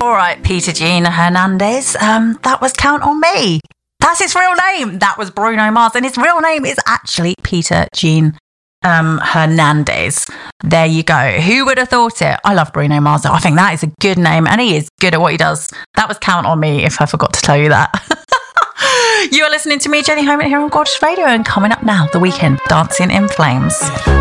All right, Peter Gene Hernandez. That was Count on Me. That's his real name. That was Bruno Mars, and his real name is actually Peter Gene Hernandez. There you go. Who would have thought it? I love Bruno Mars. I think that is a good name, and he is good at what he does. That was Count on Me, if I forgot to tell you that. You are listening to me, Jenny Holman, here on Gorgeous Radio, and coming up now, The Weeknd, Dancing in Flames.